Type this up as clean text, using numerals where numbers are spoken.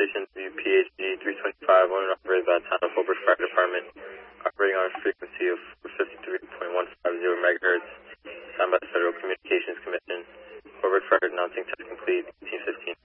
Station WPHG 325, owned and operated by the Town of Hobart Fire Department, operating on a frequency of 53.150 megahertz, signed by the Federal Communications Commission. Hobart Fire announcing test complete, 1815.